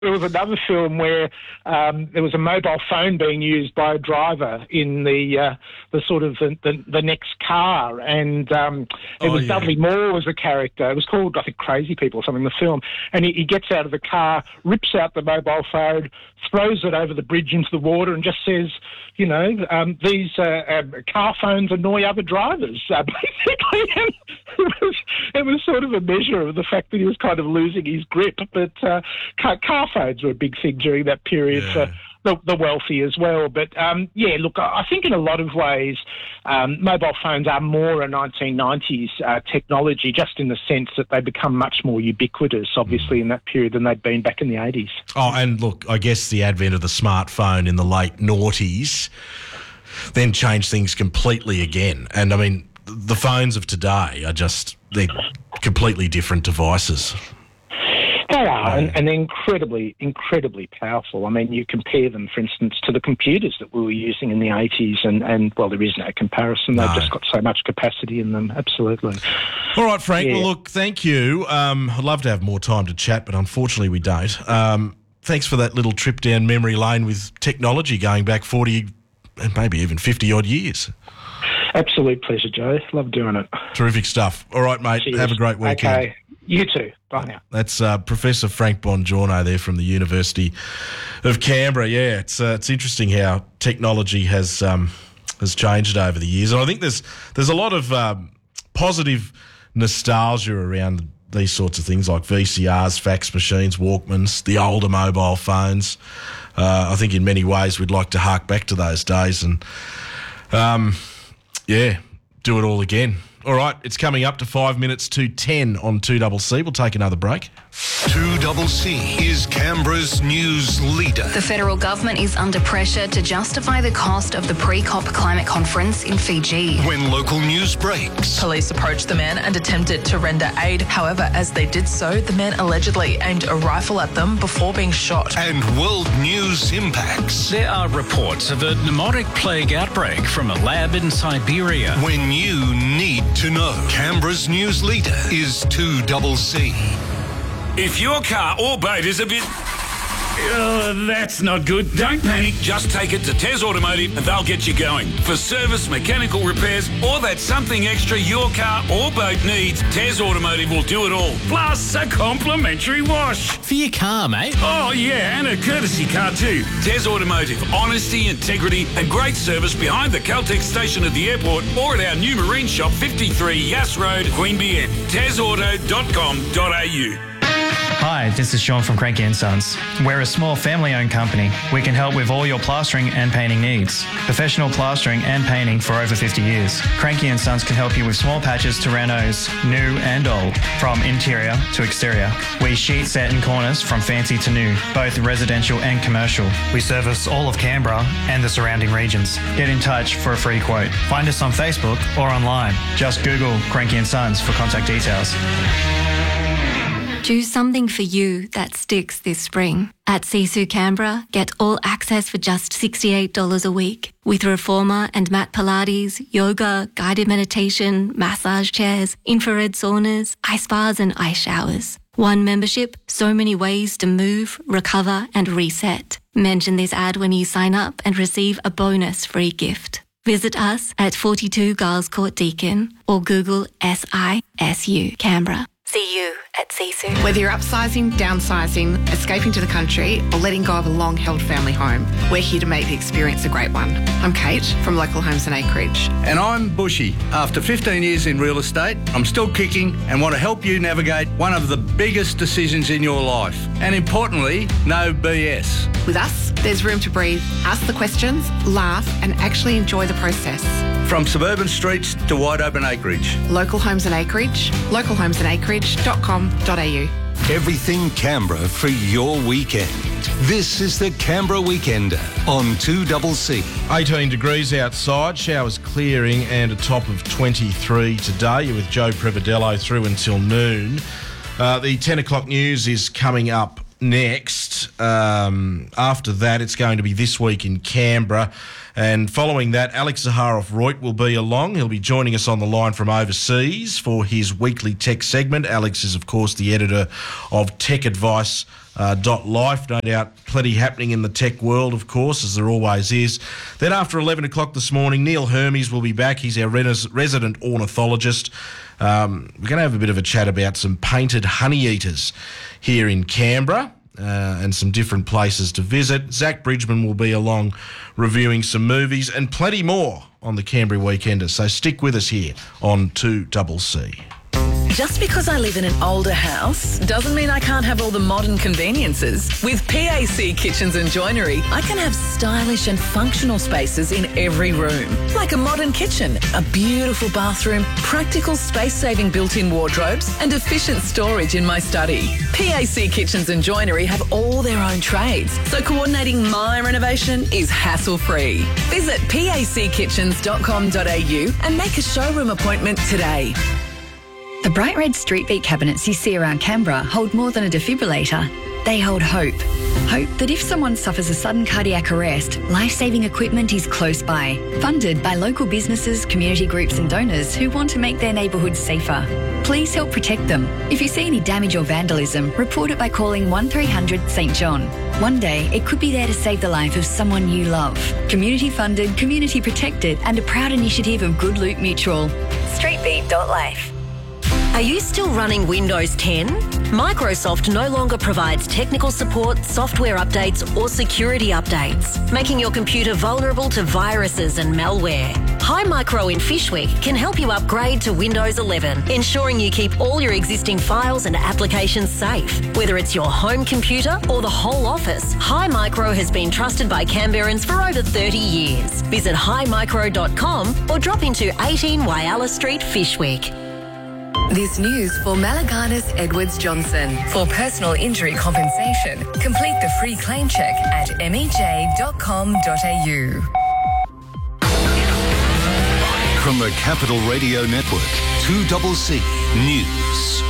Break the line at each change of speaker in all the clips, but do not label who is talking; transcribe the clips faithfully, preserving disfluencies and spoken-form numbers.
There was another film where um, there was a mobile phone being used by a driver in the uh, the sort of the, the, the next car, and um, it
oh,
was
yeah.
Dudley Moore was a character. It was called, I think, Crazy People or something in the film. And he, he gets out of the car, rips out the mobile phone, throws it over the bridge into the water, and just says, you know, um, these uh, um, car phones annoy other drivers, uh, basically. And it was, it was sort of a measure of the fact that he was kind of losing his grip. But uh, car, car phones were a big thing during that period
yeah.
for the, the wealthy as well. But, um, yeah, look, I think in a lot of ways um, mobile phones are more a nineteen nineties uh, technology, just in the sense that they become much more ubiquitous, obviously, mm. in that period than they'd been back in the eighties.
Oh, and look, I guess the advent of the smartphone in the late noughties then changed things completely again. And, I mean, the phones of today are just, they're completely different devices.
They are, and, and they're incredibly, incredibly powerful. I mean, you compare them, for instance, to the computers that we were using in the eighties, and, and well, there is no comparison. They've no. just got so much capacity in them, absolutely.
All right, Frank,
yeah.
well, look, thank you. Um, I'd love to have more time to chat, but unfortunately we don't. Um, thanks for that little trip down memory lane with technology going back forty and maybe even fifty-odd years.
Absolute pleasure, Joe. Love doing it.
Terrific stuff. All right, mate,
Cheers.
Have a great weekend.
Okay, you too. Bye now.
That's uh, Professor Frank Bongiorno there from the University of Canberra. Yeah, it's uh, it's interesting how technology has um, has changed over the years, and I think there's there's a lot of um, positive nostalgia around these sorts of things like V C Rs, fax machines, Walkmans, the older mobile phones. Uh, I think in many ways we'd like to hark back to those days and um, yeah, do it all again. All right, it's coming up to five minutes to ten on two C. We'll take another break.
two C is Canberra's news leader.
The federal government is under pressure to justify the cost of the pre-COP climate conference in Fiji.
When local news breaks.
Police approached the men and attempted to render aid. However, as they did so, the men allegedly aimed a rifle at them before being shot.
And world news impacts.
There are reports of a pneumotic plague outbreak from a lab in Siberia.
When you need to know. Canberra's news leader is two C.
If your car or boat is a bit... Oh, that's not good. Don't panic. Just take it to Tez Automotive and they'll get you going. For service, mechanical repairs, or that something extra your car or boat needs, Tez Automotive will do it all. Plus a complimentary wash.
For your car, mate.
Oh, yeah, and a courtesy car too. Tez Automotive. Honesty, integrity and great service behind the Caltex station at the airport or at our new marine shop, fifty-three Yass Road, Queanbeyan. tez auto dot com dot a u.
Hi, this is Sean from Cranky and Sons. We're a small family-owned company. We can help with all your plastering and painting needs. Professional plastering and painting for over fifty years. Cranky and Sons can help you with small patches to renos, new and old, from interior to exterior. We sheet set in corners from fancy to new, both residential and commercial. We service all of Canberra and the surrounding regions. Get in touch for a free quote. Find us on Facebook or online. Just Google Cranky and Sons for contact details.
Do something for you that sticks this spring. At Sisu Canberra, get all access for just sixty-eight dollars a week. With reformer and mat Pilates, yoga, guided meditation, massage chairs, infrared saunas, ice baths and ice showers. One membership, so many ways to move, recover and reset. Mention this ad when you sign up and receive a bonus free gift. Visit us at forty-two Giles Court Deakin or Google S I S U Canberra. See you at Sisu.
Whether you're upsizing, downsizing, escaping to the country, or letting go of a long-held family home, we're here to make the experience a great one. I'm Kate from Local Homes and Acreage.
And I'm Bushy. After fifteen years in real estate, I'm still kicking and want to help you navigate one of the biggest decisions in your life. And importantly, no B S.
With us, there's room to breathe, ask the questions, laugh, and actually enjoy the process.
From suburban streets to wide open acreage.
Local Homes and Acreage, local homes and acreage dot com dot a u.
Everything Canberra for your weekend. This is the Canberra Weekender on two C.
eighteen degrees outside, showers clearing and a top of twenty-three today. You're with Joe Prevedello through until noon. Uh, the ten o'clock news is coming up next. Um, after that, it's going to be This Week in Canberra. And following that, Alex Zaharoff-Reut will be along. He'll be joining us on the line from overseas for his weekly tech segment. Alex is, of course, the editor of tech advice Uh, dot life, no doubt plenty happening in the tech world, of course, as there always is. Then after eleven o'clock this morning, Neil Hermes will be back. He's our res- resident ornithologist. Um, we're going to have a bit of a chat about some painted honey eaters here in Canberra uh, and some different places to visit. Zach Bridgman will be along reviewing some movies and plenty more on the Canberra Weekender. So stick with us here on two C C.
Just because I live in an older house doesn't mean I can't have all the modern conveniences. With P A C Kitchens and Joinery, I can have stylish and functional spaces in every room. Like a modern kitchen, a beautiful bathroom, practical space-saving built-in wardrobes and efficient storage in my study. P A C Kitchens and Joinery have all their own trades, so coordinating my renovation is hassle-free. Visit p a c kitchens dot com dot a u and make a showroom appointment today.
The bright red street beat cabinets you see around Canberra hold more than a defibrillator. They hold hope. Hope that if someone suffers a sudden cardiac arrest, life-saving equipment is close by. Funded by local businesses, community groups and donors who want to make their neighbourhoods safer. Please help protect them. If you see any damage or vandalism, report it by calling one three hundred St John. One day, it could be there to save the life of someone you love. Community funded, community protected and a proud initiative of Good Loot Mutual. street beat dot life.
Are you still running Windows ten? Microsoft no longer provides technical support, software updates or security updates, making your computer vulnerable to viruses and malware. Hi Micro in Fishwick can help you upgrade to Windows eleven, ensuring you keep all your existing files and applications safe. Whether it's your home computer or the whole office, Hi Micro has been trusted by Canberrans for over thirty years. Visit hi micro dot com or drop into eighteen Whyalla Street, Fishwick.
This news for Malaganas Edwards Johnson. For personal injury compensation, complete the free claim check at m e j dot com dot a u.
From the Capital Radio Network, two C C News.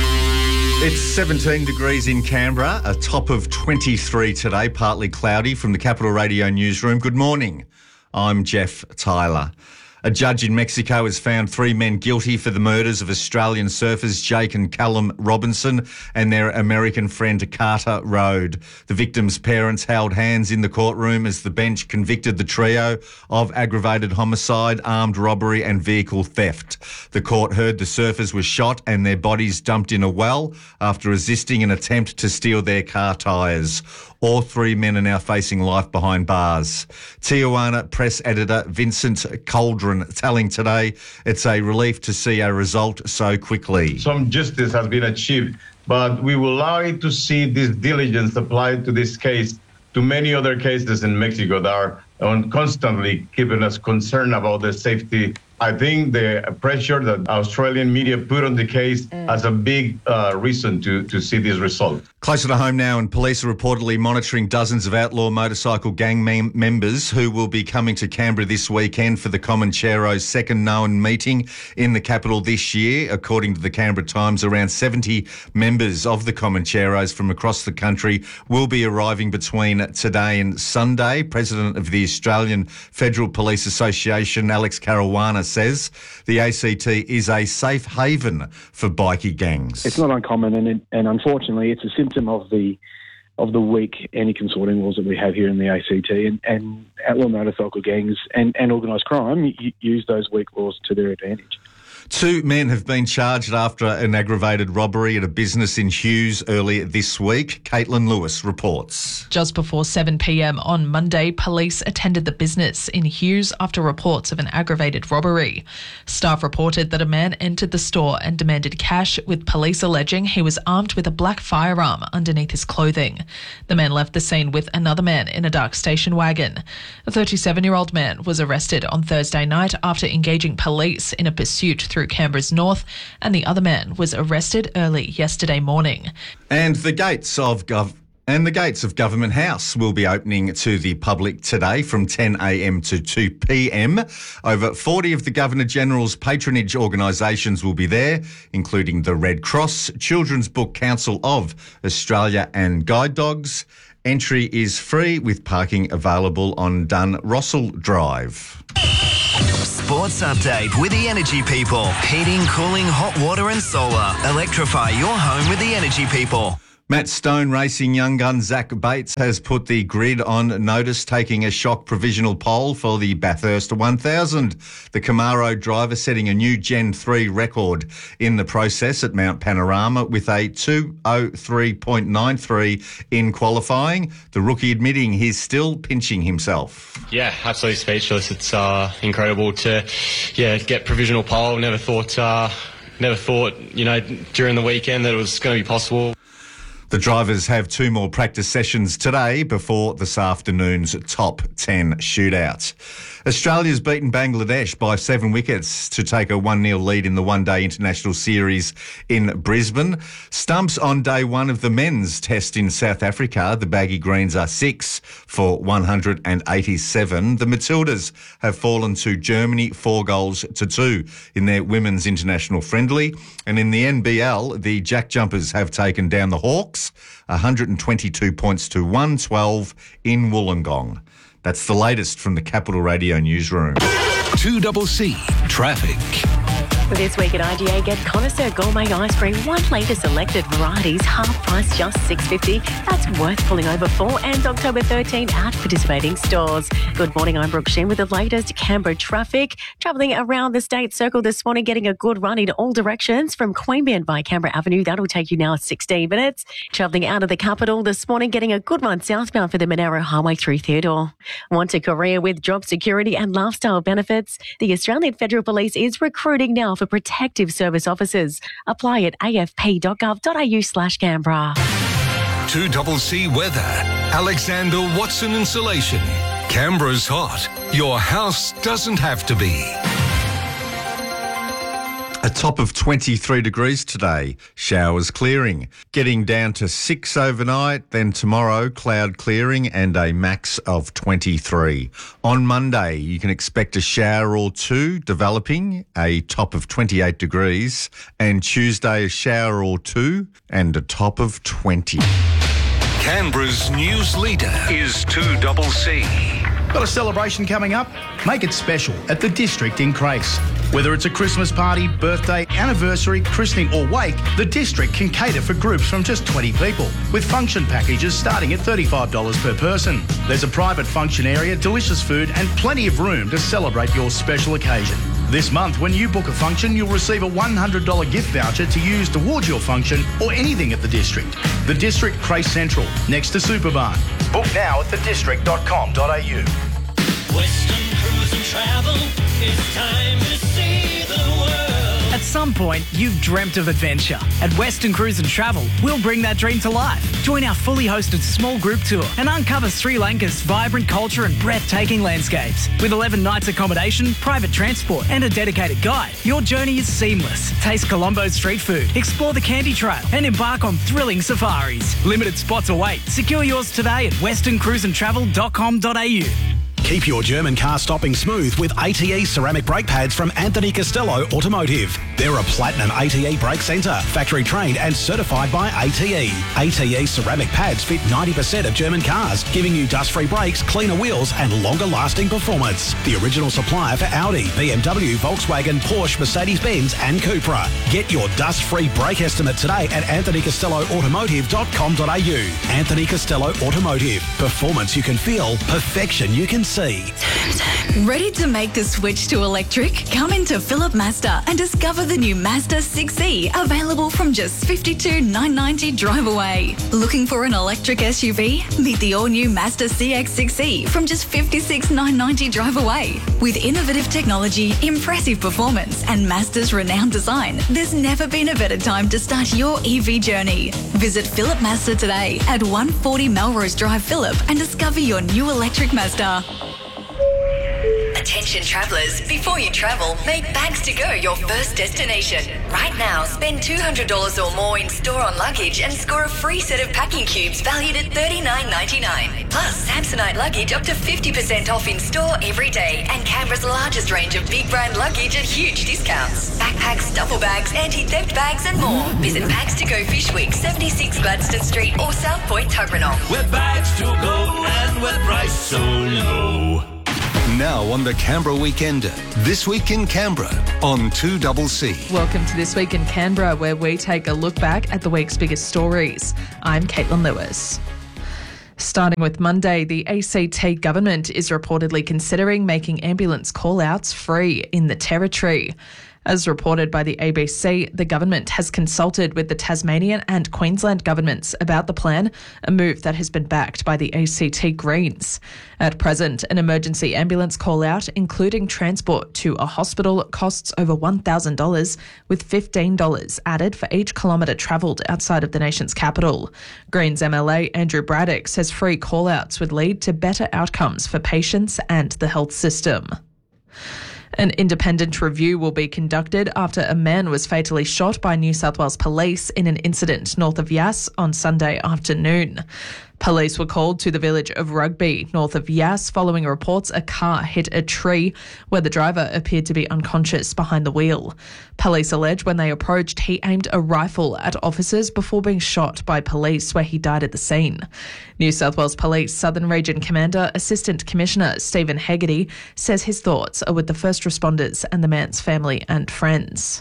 It's seventeen degrees in Canberra, a top of twenty-three today, partly cloudy from the Capital Radio newsroom. Good morning. I'm Jeff Tyler. A judge in Mexico has found three men guilty for the murders of Australian surfers Jake and Callum Robinson and their American friend Carter Road. The victims' parents held hands in the courtroom as the bench convicted the trio of aggravated homicide, armed robbery and vehicle theft. The court heard the surfers were shot and their bodies dumped in a well after resisting an attempt to steal their car tyres. All three men are now facing life behind bars. Tijuana press editor Vincent Cauldron telling Today it's a relief to see a result so quickly.
Some justice has been achieved, but we would like to see this diligence applied to this case to many other cases in Mexico that are constantly keeping us concerned about the safety. I think the pressure that Australian media put on the case mm. has a big uh, reason to, to see this result.
Closer to home now, and police are reportedly monitoring dozens of outlaw motorcycle gang mem- members who will be coming to Canberra this weekend for the Comancheros' second known meeting in the capital this year. According to the Canberra Times, around seventy members of the Comancheros from across the country will be arriving between today and Sunday. President of the Australian Federal Police Association, Alex Caruana, says the A C T is a safe haven for bikie gangs.
It's not uncommon, and and unfortunately, it's a symptom of the of the weak anti-consorting laws that we have here in the A C T, and, and outlaw motorcycle gangs and, and organised crime use those weak laws to their advantage.
Two men have been charged after an aggravated robbery at a business in Hughes earlier this week. Caitlin Lewis reports.
Just before seven p.m. on Monday, police attended the business in Hughes after reports of an aggravated robbery. Staff reported that a man entered the store and demanded cash, with police alleging he was armed with a black firearm underneath his clothing. The man left the scene with another man in a dark station wagon. A thirty-seven-year-old man was arrested on Thursday night after engaging police in a pursuit through Canberra's north, and the other man was arrested early yesterday morning.
And the gates of Gov. And the gates of Government House will be opening to the public today from ten a.m. to two p.m. Over forty of the Governor-General's patronage organisations will be there, including the Red Cross, Children's Book Council of Australia and Guide Dogs. Entry is free, with parking available on Dun Rossell Drive.
Sports update with the Energy People. Heating, cooling, hot water and solar. Electrify your home with the Energy People.
Matt Stone Racing young gun Zach Bates has put the grid on notice, taking a shock provisional pole for the Bathurst one thousand. The Camaro driver setting a new Gen three record in the process at Mount Panorama with a two oh three point nine three in qualifying. The rookie admitting he's still pinching himself.
Yeah, absolutely speechless. It's uh, incredible to yeah get provisional pole. Never thought, uh, never thought, you know, during the weekend that it was going to be possible.
The drivers have two more practice sessions today before this afternoon's top ten shootout. Australia's beaten Bangladesh by seven wickets to take a one nil lead in the one-day international series in Brisbane. Stumps on day one of the men's test in South Africa. The Baggy Greens are six for one hundred eighty-seven. The Matildas have fallen to Germany four goals to two in their women's international friendly. And in the N B L, the Jack Jumpers have taken down the Hawks one hundred twenty-two points to one twelve in Wollongong. That's the latest from the Capital Radio newsroom.
two C C Traffic.
This week at I G A, get Connoisseur Gourmet Ice Cream, one litre selected varieties, half price just six dollars fifty. That's worth pulling over for. And October thirteenth at participating stores. Good morning, I'm Brooke Sheen with the latest Canberra traffic. Travelling around the State Circle this morning, getting a good run in all directions from Queanbeyan by Canberra Avenue. That'll take you now sixteen minutes. Travelling out of the capital this morning, getting a good run southbound for the Monaro Highway through Theodore. Want a career with job security and lifestyle benefits? The Australian Federal Police is recruiting now for protective service officers. Apply at a f p dot gov dot a u slash Canberra.
two C C Weather. Alexander Watson Insulation. Canberra's hot. Your house doesn't have to be.
A top of twenty-three degrees today, showers clearing. Getting down to six overnight, then tomorrow cloud clearing and a max of twenty-three. On Monday, you can expect a shower or two developing, a top of twenty-eight degrees. And Tuesday, a shower or two and a top of twenty.
Canberra's news leader is two C C.
Got a celebration coming up? Make it special at the District in Crace. Whether it's a Christmas party, birthday, anniversary, christening or wake, the District can cater for groups from just twenty people, with function packages starting at thirty-five dollars per person. There's a private function area, delicious food and plenty of room to celebrate your special occasion. This month, when you book a function, you'll receive a one hundred dollars gift voucher to use towards your function or anything at the District. The District, Crace Central, next to Superbarn. Book now at the district dot com dot a u.
Western Cruise and Travel, it's time to see the world.
At some point, you've dreamt of adventure. At Western Cruise and Travel, we'll bring that dream to life. Join our fully hosted small group tour and uncover Sri Lanka's vibrant culture and breathtaking landscapes. With eleven nights accommodation, private transport and a dedicated guide, your journey is seamless. Taste Colombo's street food, explore the Candy Trail and embark on thrilling safaris. Limited spots await. Secure yours today at western cruise and travel dot com dot a u.
Keep your German car stopping smooth with A T E ceramic brake pads from Anthony Costello Automotive. They're a platinum A T E brake centre, factory trained and certified by A T E. A T E ceramic pads fit ninety percent of German cars, giving you dust-free brakes, cleaner wheels and longer-lasting performance. The original supplier for Audi, B M W, Volkswagen, Porsche, Mercedes-Benz and Cupra. Get your dust-free brake estimate today at anthony costello automotive dot com dot a u. Anthony Costello Automotive. Performance you can feel, perfection you can see.
Ready to make the switch to electric? Come into Philip Mazda and discover the new Mazda six E, available from just fifty-two thousand nine hundred ninety dollars drive away. Looking for an electric S U V? Meet the all-new Mazda C X six E from just fifty-six thousand nine hundred ninety dollars drive away. With innovative technology, impressive performance and Mazda's renowned design, there's never been a better time to start your E V journey. Visit Philip Mazda today at one forty Melrose Drive, Phillip, and discover your new electric Mazda.
Attention travellers, before you travel, make Bags to Go your first destination. Right now, spend two hundred dollars or more in store on luggage and score a free set of packing cubes valued at thirty-nine ninety-nine. Plus, Samsonite luggage up to fifty percent off in store every day and Canberra's largest range of big brand luggage at huge discounts. Backpacks, duffel bags, anti-theft bags and more. Visit Bags to Go Fish Week, seventy-six Gladstone Street or South Point, Tuggeranong.
We're Bags to Go and we're priced so low.
now on the Canberra Weekender. This Week in Canberra on two C C.
Welcome to This Week in Canberra, where we take a look back at the week's biggest stories. I'm Caitlin Lewis. Starting with Monday, the A C T government is reportedly considering making ambulance call-outs free in the Territory. As reported by the A B C, the government has consulted with the Tasmanian and Queensland governments about the plan, a move that has been backed by the A C T Greens. At present, an emergency ambulance call-out, including transport to a hospital, costs over one thousand dollars, with fifteen dollars added for each kilometre travelled outside of the nation's capital. Greens M L A Andrew Braddock says free call-outs would lead to better outcomes for patients and the health system. An independent review will be conducted after a man was fatally shot by New South Wales Police in an incident north of Yass on Sunday afternoon. Police were called to the village of Rugby, north of Yass, following reports a car hit a tree where the driver appeared to be unconscious behind the wheel. Police allege when they approached, he aimed a rifle at officers before being shot by police, where he died at the scene. New South Wales Police Southern Region Commander Assistant Commissioner Stephen Hegarty says his thoughts are with the first responders and the man's family and friends.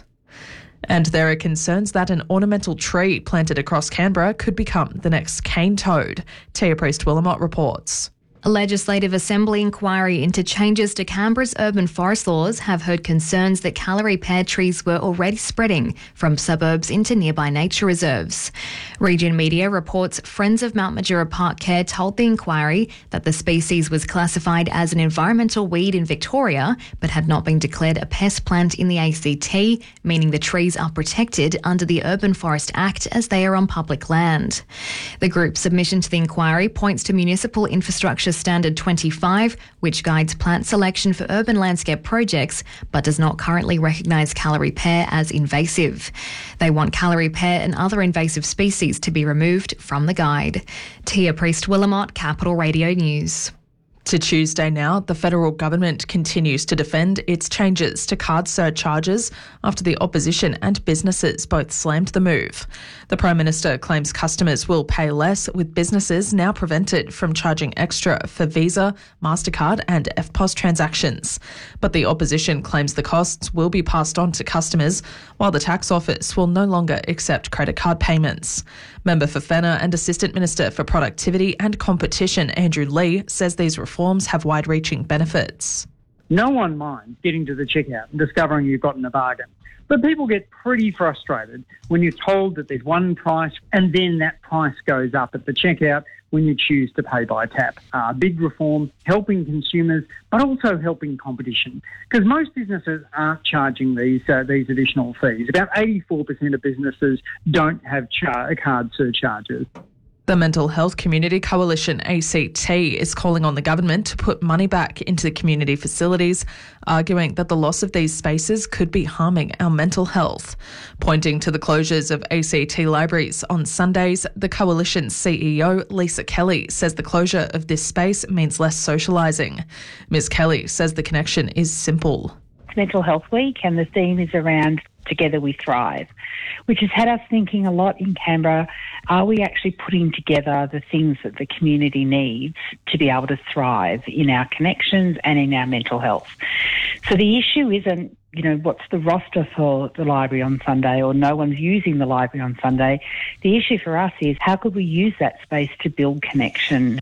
And there are concerns that an ornamental tree planted across Canberra could become the next cane toad. Tia Priest-Willamot reports.
A Legislative Assembly inquiry into changes to Canberra's urban forest laws have heard concerns that Callery pear trees were already spreading from suburbs into nearby nature reserves. Region Media reports Friends of Mount Majura Park Care told the inquiry that the species was classified as an environmental weed in Victoria but had not been declared a pest plant in the A C T, meaning the trees are protected under the Urban Forest Act as they are on public land. The group's submission to the inquiry points to Municipal Infrastructure Standard twenty-five, which guides plant selection for urban landscape projects, but does not currently recognise Callery pear as invasive. They want Callery pear and other invasive species to be removed from the guide. Tia Priest-Willamot, Capital Radio News.
To Tuesday now, the federal government continues to defend its changes to card surcharges after the opposition and businesses both slammed the move. The Prime Minister claims customers will pay less, with businesses now prevented from charging extra for Visa, MasterCard and F P O S transactions. But the opposition claims the costs will be passed on to customers, while the tax office will no longer accept credit card payments. Member for Fenner and Assistant Minister for Productivity and Competition Andrew Lee says these reforms have wide-reaching benefits.
No one minds getting to the checkout and discovering you've gotten a bargain. But people get pretty frustrated when you're told that there's one price and then that price goes up at the checkout when you choose to pay by tap. Uh, big reform, helping consumers, but also helping competition. Because most businesses aren't charging these uh, these additional fees. About eighty-four percent of businesses don't have char- card surcharges.
The Mental Health Community Coalition, A C T, is calling on the government to put money back into the community facilities, arguing that the loss of these spaces could be harming our mental health. Pointing to the closures of A C T libraries on Sundays, the coalition's C E O, Lisa Kelly, says the closure of this space means less socialising. Miz Kelly says the connection is simple.
It's Mental Health Week and the theme is around Together We Thrive, which has had us thinking a lot in Canberra. Are we actually putting together the things that the community needs to be able to thrive in our connections and in our mental health? So the issue isn't, you know, what's the roster for the library on Sunday or no one's using the library on Sunday. The issue for us is how could we use that space to build connection?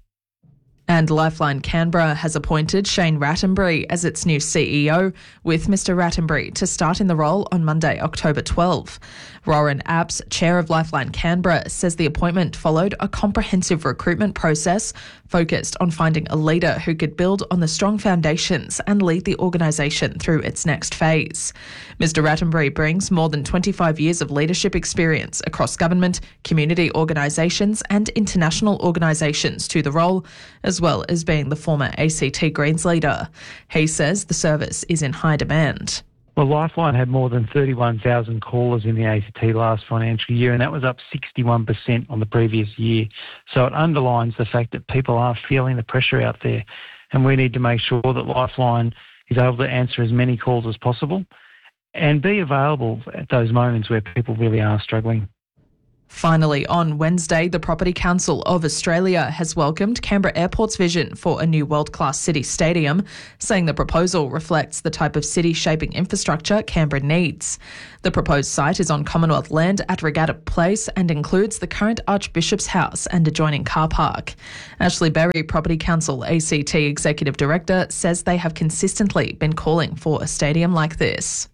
And Lifeline Canberra has appointed Shane Rattenbury as its new C E O, with Mr Rattenbury to start in the role on Monday, October twelfth. Roran Apps, chair of Lifeline Canberra, says the appointment followed a comprehensive recruitment process focused on finding a leader who could build on the strong foundations and lead the organisation through its next phase. Mr Rattenbury brings more than twenty-five years of leadership experience across government, community organisations and international organisations to the role, as well as being the former A C T Greens leader. He says the service is in high demand.
Well, Lifeline had more than thirty-one thousand callers in the A C T last financial year, and that was up sixty-one percent on the previous year. So it underlines the fact that people are feeling the pressure out there, and we need to make sure that Lifeline is able to answer as many calls as possible and be available at those moments where people really are struggling.
Finally, on Wednesday, the Property Council of Australia has welcomed Canberra Airport's vision for a new world-class city stadium, saying the proposal reflects the type of city-shaping infrastructure Canberra needs. The proposed site is on Commonwealth land at Regatta Place and includes the current Archbishop's House and adjoining car park. Ashley Berry, Property Council A C T Executive Director, says they have consistently been calling for a stadium like this.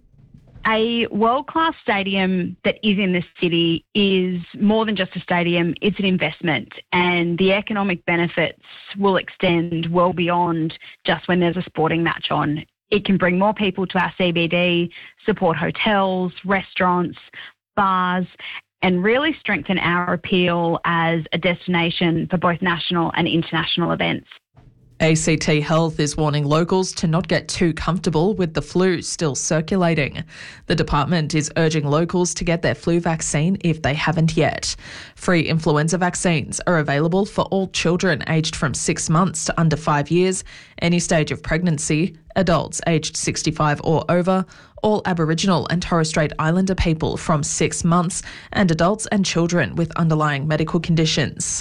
A world-class stadium that is in the city is more than just a stadium, it's an investment, and the economic benefits will extend well beyond just when there's a sporting match on. It can bring more people to our C B D, support hotels, restaurants, bars, and really strengthen our appeal as a destination for both national and international events.
A C T Health is warning locals to not get too comfortable with the flu still circulating. The department is urging locals to get their flu vaccine if they haven't yet. Free influenza vaccines are available for all children aged from six months to under five years, any stage of pregnancy, adults aged sixty-five or over, all Aboriginal and Torres Strait Islander people from six months, and adults and children with underlying medical conditions.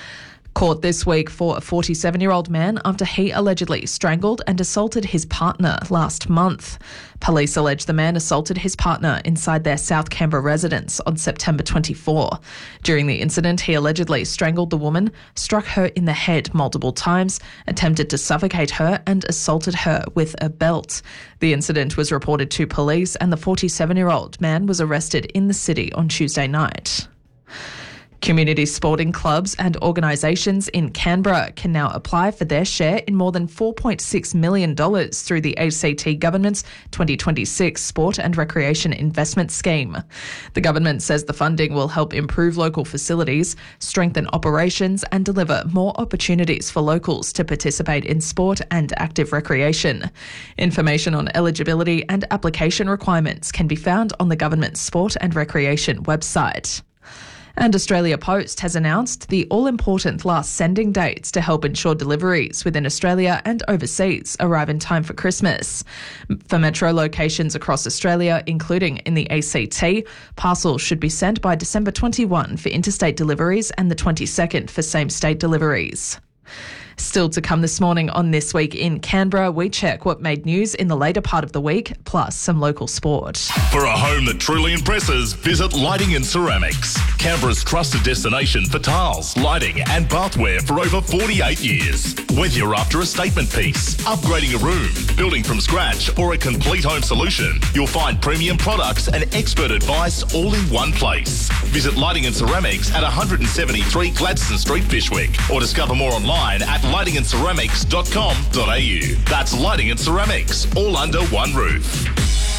Caught this week for a forty-seven-year-old man after he allegedly strangled and assaulted his partner last month. Police allege the man assaulted his partner inside their South Canberra residence on September twenty-fourth. During the incident, he allegedly strangled the woman, struck her in the head multiple times, attempted to suffocate her and assaulted her with a belt. The incident was reported to police and the forty-seven-year-old man was arrested in the city on Tuesday night. Community sporting clubs and organisations in Canberra can now apply for their share in more than four point six million dollars through the A C T government's twenty twenty-six Sport and Recreation Investment Scheme. The government says the funding will help improve local facilities, strengthen operations and deliver more opportunities for locals to participate in sport and active recreation. Information on eligibility and application requirements can be found on the government's Sport and Recreation website. And Australia Post has announced the all-important last sending dates to help ensure deliveries within Australia and overseas arrive in time for Christmas. For metro locations across Australia, including in the A C T, parcels should be sent by December twenty-first for interstate deliveries and the twenty-second for same-state deliveries. Still to come this morning on This Week in Canberra, we check what made news in the later part of the week, plus some local sport.
For a home that truly impresses, visit Lighting and Ceramics, Canberra's trusted destination for tiles, lighting and bathware for over forty-eight years. Whether you're after a statement piece, upgrading a room, building from scratch or a complete home solution, you'll find premium products and expert advice all in one place. Visit Lighting and Ceramics at one seventy-three Gladstone Street, Fyshwick, or discover more online at lighting and ceramics dot com dot a u. That's Lighting and Ceramics, all under one roof.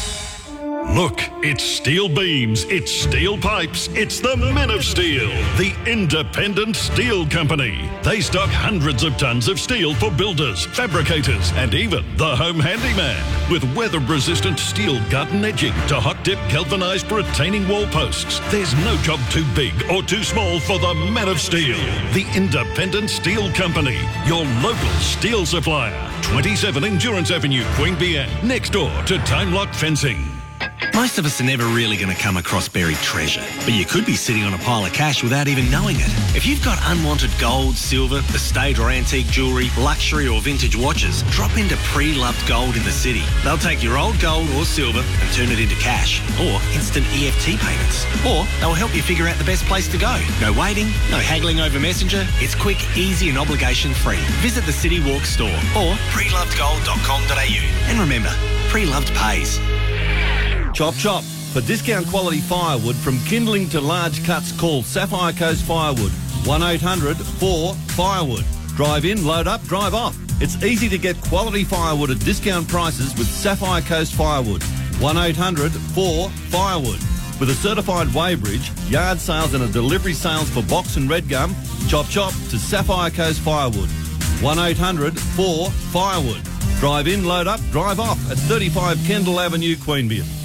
Look, it's steel beams, it's steel pipes, it's the Men of Steel, the independent steel company. They stock hundreds of tons of steel for builders, fabricators, and even the home handyman. With weather-resistant steel gut and edging to hot-dip galvanised retaining wall posts, there's no job too big or too small for the Men of Steel, the independent steel company, your local steel supplier. twenty-seven Endurance Avenue, Queanbeyan, next door to Time Lock Fencing.
Most of us are never really going to come across buried treasure, but you could be sitting on a pile of cash without even knowing it. If you've got unwanted gold, silver, estate or antique jewellery, luxury or vintage watches, drop into Pre-Loved Gold in the city. They'll take your old gold or silver and turn it into cash or instant E F T payments. Or they'll help you figure out the best place to go. No waiting, no haggling over Messenger. It's quick, easy and obligation-free. Visit the City Walk store or pre loved gold dot com dot a u. And remember, Pre-Loved pays.
Chop Chop. For discount quality firewood from kindling to large cuts, call Sapphire Coast Firewood. one eight hundred four firewood. Drive in, load up, drive off. It's easy to get quality firewood at discount prices with Sapphire Coast Firewood. one eight hundred four firewood. With a certified weighbridge, yard sales and a delivery sales for box and red gum, Chop Chop to Sapphire Coast Firewood. one eight hundred four firewood. Drive in, load up, drive off at thirty-five Kendall Avenue, Queanbeyan.